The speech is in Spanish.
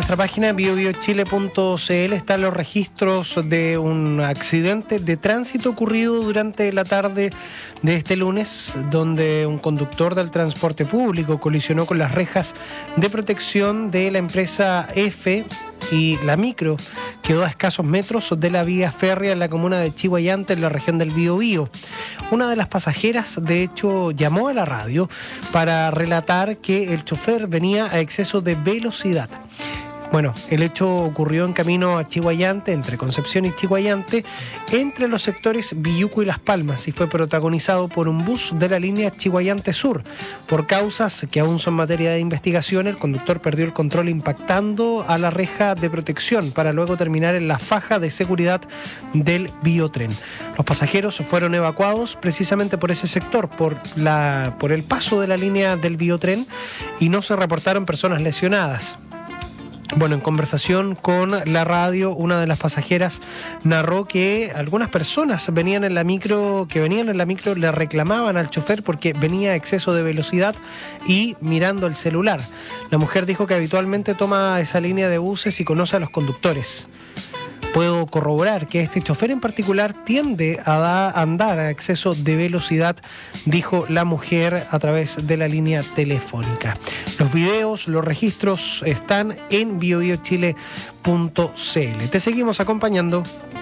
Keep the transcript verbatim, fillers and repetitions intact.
nuestra página bio bio chile punto c l están los registros de un accidente de tránsito ocurrido durante la tarde de este lunes, donde un conductor del transporte público colisionó con las rejas de protección de la empresa F y la micro quedó a escasos metros de la vía férrea en la comuna de Chiguayante, en la región del Biobío. Una de las pasajeras, de hecho, llamó a la radio para relatar que el chofer venía a exceso de velocidad. Bueno, el hecho ocurrió en camino a Chiguayante, entre Concepción y Chiguayante, entre los sectores Villuco y Las Palmas, y fue protagonizado por un bus de la línea Chiguayante Sur. Por causas que aún son materia de investigación, el conductor perdió el control impactando a la reja de protección para luego terminar en la faja de seguridad del biotren. Los pasajeros fueron evacuados precisamente por ese sector, por, la, por el paso de la línea del biotren, y no se reportaron personas lesionadas. Bueno, en conversación con la radio, una de las pasajeras narró que algunas personas venían en la micro, que venían en la micro le reclamaban al chofer porque venía a exceso de velocidad y mirando el celular. La mujer dijo que habitualmente toma esa línea de buses y conoce a los conductores. Puedo corroborar que este chofer en particular tiende a da, andar a exceso de velocidad, dijo la mujer a través de la línea telefónica. Los videos, los registros están en bio bio chile punto c l. Te seguimos acompañando.